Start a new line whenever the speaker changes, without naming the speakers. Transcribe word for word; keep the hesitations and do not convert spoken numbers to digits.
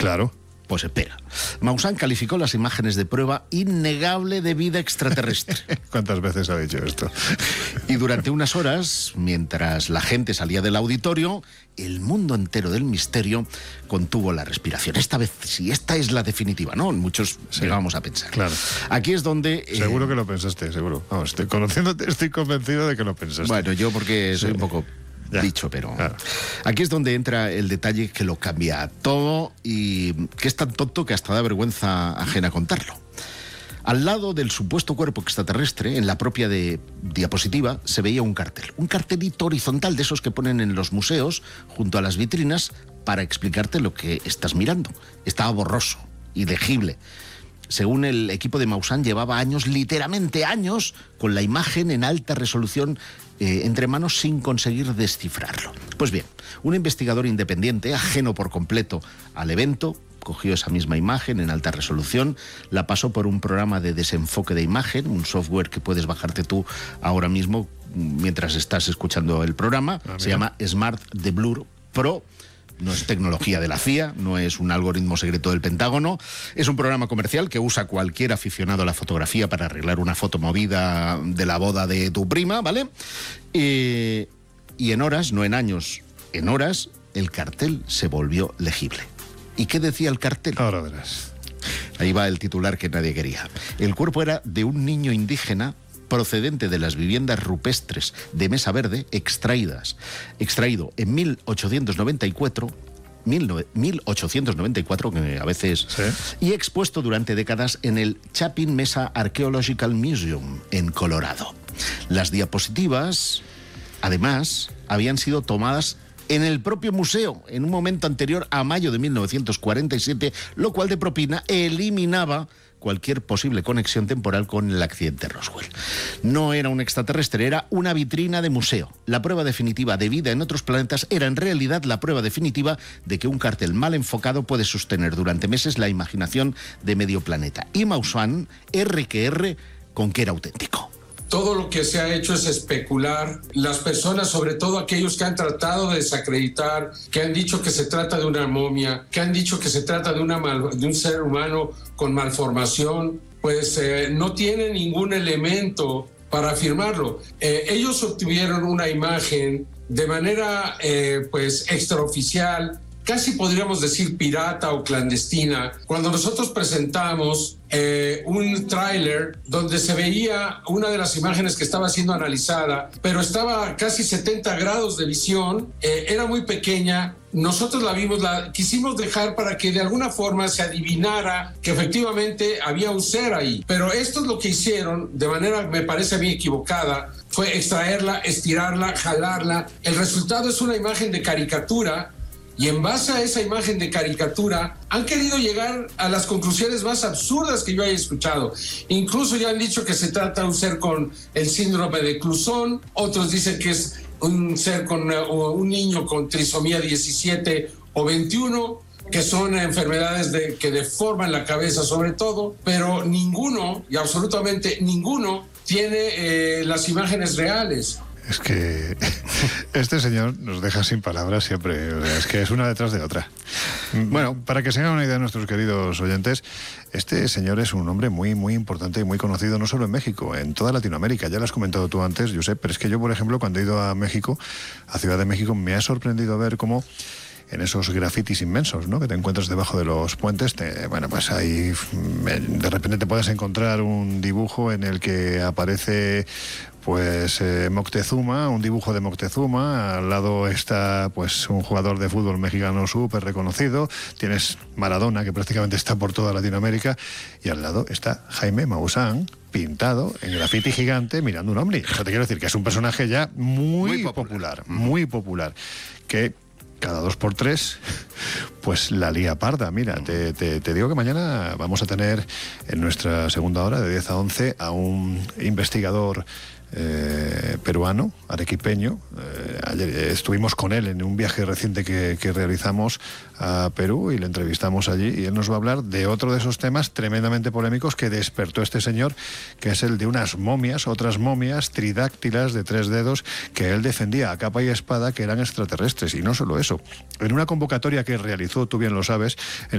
Claro.
Pues espera. Maussan calificó las imágenes de prueba innegable de vida extraterrestre.
¿Cuántas veces ha dicho esto?
Y durante unas horas, mientras la gente salía del auditorio, el mundo entero del misterio contuvo la respiración. Esta vez sí, esta es la definitiva, ¿no? Muchos sí, llegábamos a pensar.
Claro.
Aquí es donde... Eh...
Seguro que lo pensaste, seguro. Vamos, estoy, conociéndote, estoy convencido de que lo pensaste.
Bueno, yo porque soy sí. un poco... Ya. Dicho, pero claro. Aquí es donde entra el detalle que lo cambia todo y que es tan tonto que hasta da vergüenza ajena contarlo. Al lado del supuesto cuerpo extraterrestre, en la propia de diapositiva, se veía un cartel. Un cartelito horizontal de esos que ponen en los museos junto a las vitrinas para explicarte lo que estás mirando. Estaba borroso, ilegible. Según el equipo de Maussan, llevaba años, literalmente años, con la imagen en alta resolución eh, entre manos sin conseguir descifrarlo. Pues bien, un investigador independiente, ajeno por completo al evento, cogió esa misma imagen en alta resolución, la pasó por un programa de desenfoque de imagen, un software que puedes bajarte tú ahora mismo mientras estás escuchando el programa. Ah, se llama Smart Deblur Pro. No es tecnología de la C I A, no es un algoritmo secreto del Pentágono, es un programa comercial que usa cualquier aficionado a la fotografía para arreglar una foto movida de la boda de tu prima, ¿vale? Eh, y en horas, no en años, en horas, el cartel se volvió legible. ¿Y qué decía el cartel?
Ahora verás.
Ahí va el titular que nadie quería. El cuerpo era de un niño indígena procedente de las viviendas rupestres de Mesa Verde, extraídas, extraído en mil ochocientos noventa y cuatro, mil ochocientos noventa y cuatro, que a veces,
¿sí?
Y expuesto durante décadas en el Chapin Mesa Archaeological Museum, en Colorado. Las diapositivas, además, habían sido tomadas en el propio museo, en un momento anterior a mayo de mil novecientos cuarenta y siete, lo cual de propina eliminaba cualquier posible conexión temporal con el accidente Roswell. No era un extraterrestre, era una vitrina de museo. La prueba definitiva de vida en otros planetas era en realidad la prueba definitiva de que un cartel mal enfocado puede sostener durante meses la imaginación de medio planeta. Y Maussan, R que R, con que era auténtico.
Todo lo que se ha hecho es especular. Las personas, sobre todo aquellos que han tratado de desacreditar, que han dicho que se trata de una momia, que han dicho que se trata de, una mal, de un ser humano con malformación, pues eh, no tienen ningún elemento para afirmarlo. Eh, ellos obtuvieron una imagen de manera eh, pues extraoficial, casi podríamos decir pirata o clandestina, cuando nosotros presentamos eh, un tráiler donde se veía una de las imágenes que estaba siendo analizada, pero estaba a casi setenta grados de visión, eh, era muy pequeña. Nosotros la vimos, la quisimos dejar para que de alguna forma se adivinara que efectivamente había un ser ahí. Pero esto es lo que hicieron, de manera, me parece a mí equivocada, fue extraerla, estirarla, jalarla. El resultado es una imagen de caricatura. Y en base a esa imagen de caricatura han querido llegar a las conclusiones más absurdas que yo haya escuchado. Incluso ya han dicho que se trata de un ser con el síndrome de Clouzon, otros dicen que es un ser con una, un niño con trisomía diecisiete o veintiuno, que son enfermedades de, que deforman la cabeza sobre todo, pero ninguno, y absolutamente ninguno, tiene eh, las imágenes reales.
Es que este señor nos deja sin palabras siempre, o sea, es que es una detrás de otra. Bueno, para que se hagan una idea nuestros queridos oyentes, este señor es un hombre muy, muy importante y muy conocido no solo en México, en toda Latinoamérica. Ya lo has comentado tú antes, Josep, pero es que yo, por ejemplo, cuando he ido a México, a Ciudad de México, me ha sorprendido ver cómo en esos grafitis inmensos, ¿no?, que te encuentras debajo de los puentes, te, bueno, pues ahí de repente te puedes encontrar un dibujo en el que aparece pues eh, Moctezuma, un dibujo de Moctezuma, al lado está pues un jugador de fútbol mexicano súper reconocido, tienes Maradona, que prácticamente está por toda Latinoamérica, y al lado está Jaime Maussan, pintado en grafiti gigante mirando un ovni. O sea, te quiero decir que es un personaje ya muy, muy popular, popular, muy popular, que cada dos por tres, pues la lía parda. Mira, te, te, te digo que mañana vamos a tener en nuestra segunda hora, de diez a once, a un investigador eh, peruano, arequipeño. Eh, ayer estuvimos con él en un viaje reciente que, que realizamos a Perú y le entrevistamos allí, y él nos va a hablar de otro de esos temas tremendamente polémicos que despertó este señor, que es el de unas momias, otras momias tridáctilas de tres dedos que él defendía a capa y espada que eran extraterrestres. Y no solo eso, en una convocatoria que realizó, tú bien lo sabes, en